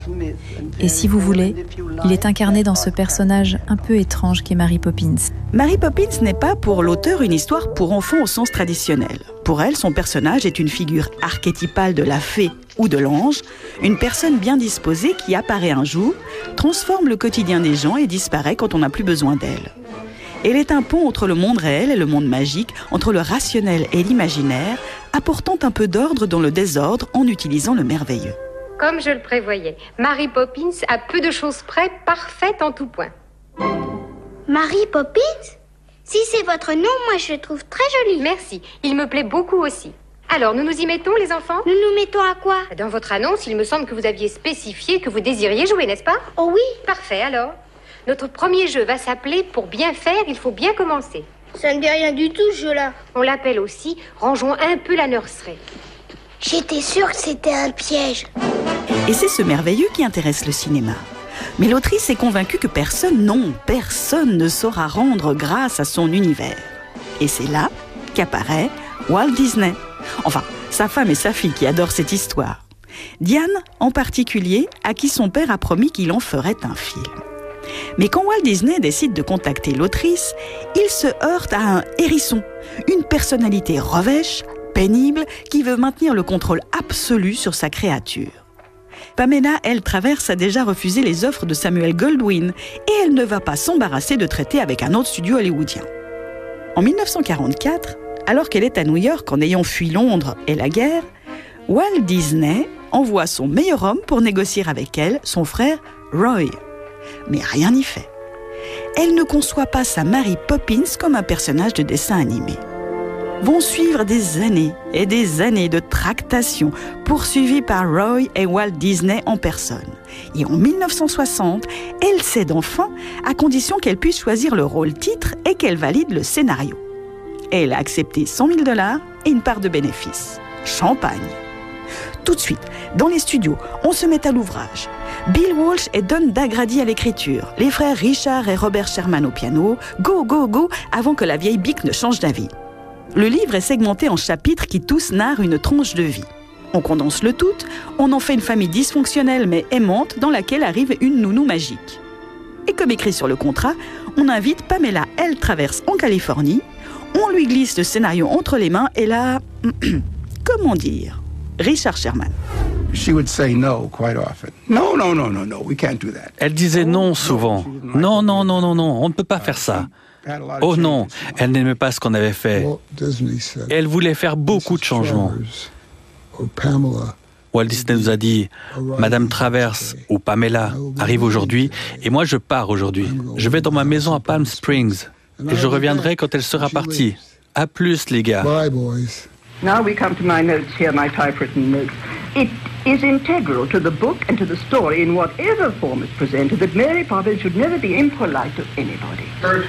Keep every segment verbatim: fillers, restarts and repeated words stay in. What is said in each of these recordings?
Et si vous voulez, il est incarné dans ce personnage un peu étrange qu'est Mary Poppins. Mary Poppins n'est pas pour l'auteur une histoire pour enfants au sens traditionnel. Pour elle, son personnage est une figure archétypale de la fée ou de l'ange, une personne bien disposée qui apparaît un jour, transforme le quotidien des gens et disparaît quand on n'a plus besoin d'elle. Elle est un pont entre le monde réel et le monde magique, entre le rationnel et l'imaginaire, apportant un peu d'ordre dans le désordre en utilisant le merveilleux. Comme je le prévoyais, Mary Poppins a peu de choses près, parfaite en tout point. Mary Poppins? Si c'est votre nom, moi je le trouve très joli. Merci, il me plaît beaucoup aussi. Alors, nous nous y mettons, les enfants? Nous nous mettons à quoi? Dans votre annonce, il me semble que vous aviez spécifié que vous désiriez jouer, n'est-ce pas? Oh oui. Parfait, alors. Notre premier jeu va s'appeler « Pour bien faire, il faut bien commencer ». Ça ne dit rien du tout, ce jeu-là. On l'appelle aussi « Rangeons un peu la nurserie ». J'étais sûre que c'était un piège. Et c'est ce merveilleux qui intéresse le cinéma. Mais l'autrice est convaincue que personne, non, personne ne saura rendre grâce à son univers. Et c'est là qu'apparaît Walt Disney. Enfin, sa femme et sa fille qui adorent cette histoire. Diane, en particulier, à qui son père a promis qu'il en ferait un film. Mais quand Walt Disney décide de contacter l'autrice, il se heurte à un hérisson, une personnalité revêche, pénible, qui veut maintenir le contrôle absolu sur sa créature. Pamela, elle, Traverse, a déjà refusé les offres de Samuel Goldwyn et elle ne va pas s'embarrasser de traiter avec un autre studio hollywoodien. En mille neuf cent quarante-quatre, alors qu'elle est à New York en ayant fui Londres et la guerre, Walt Disney envoie son meilleur homme pour négocier avec elle, son frère Roy. Mais rien n'y fait. Elle ne conçoit pas sa Mary Poppins comme un personnage de dessin animé. Vont suivre des années et des années de tractations poursuivies par Roy et Walt Disney en personne. Et en mille neuf cent soixante, elle cède enfin à condition qu'elle puisse choisir le rôle titre et qu'elle valide le scénario. Elle a accepté cent mille dollars et une part de bénéfice. Champagne. Tout de suite, dans les studios, on se met à l'ouvrage. Bill Walsh et Don Dagrady à l'écriture, les frères Richard et Robert Sherman au piano, go, go, go, avant que la vieille bique ne change d'avis. Le livre est segmenté en chapitres qui tous narrent une tranche de vie. On condense le tout, on en fait une famille dysfonctionnelle mais aimante dans laquelle arrive une nounou magique. Et comme écrit sur le contrat, on invite Pamela L. Traverse en Californie, on lui glisse le scénario entre les mains et là, comment dire, Richard Sherman. Elle disait non souvent. Non, non, non, non, non, on ne peut pas faire ça. Oh non, elle n'aimait pas ce qu'on avait fait. Elle voulait faire beaucoup de changements. Walt Disney nous a dit, Madame Traverse ou Pamela arrive aujourd'hui et moi je pars aujourd'hui. Je vais dans ma maison à Palm Springs et je reviendrai quand elle sera partie. À plus les gars. Now we come to my notes here, my typewritten notes. It is integral to the book and to the story in whatever form it's presented that Mary Poppins should never be impolite to anybody.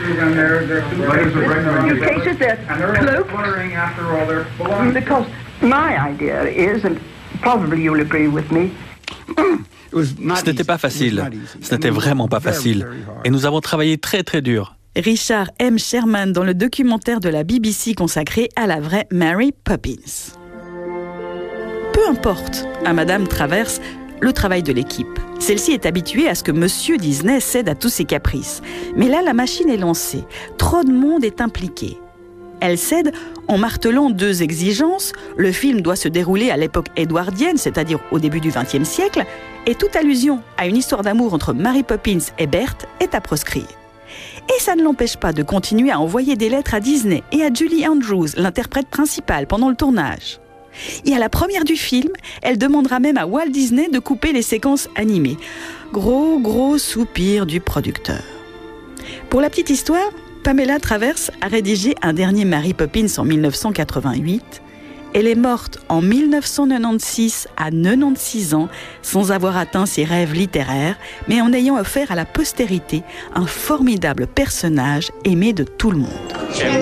You cases they're cloaked. Because my idea is, and probably you'll agree with me, ce n'était pas facile. Ce n'était vraiment pas facile. Et nous avons travaillé très très dur. Richard M. Sherman dans le documentaire de la B B C consacré à la vraie Mary Poppins. Peu importe à Madame Traverse le travail de l'équipe. Celle-ci est habituée à ce que Monsieur Disney cède à tous ses caprices. Mais là, la machine est lancée. Trop de monde est impliqué. Elle cède en martelant deux exigences. Le film doit se dérouler à l'époque édouardienne, c'est-à-dire au début du vingtième siècle, et toute allusion à une histoire d'amour entre Mary Poppins et Berthe est à proscrire. Et ça ne l'empêche pas de continuer à envoyer des lettres à Disney et à Julie Andrews, l'interprète principale, pendant le tournage. Et à la première du film, elle demandera même à Walt Disney de couper les séquences animées. Gros, gros soupir du producteur. Pour la petite histoire, Pamela Traverse a rédigé un dernier Mary Poppins en mille neuf cent quatre-vingt-huit. Elle est morte en mille neuf cent quatre-vingt-seize à quatre-vingt-seize ans, sans avoir atteint ses rêves littéraires, mais en ayant offert à la postérité un formidable personnage aimé de tout le monde.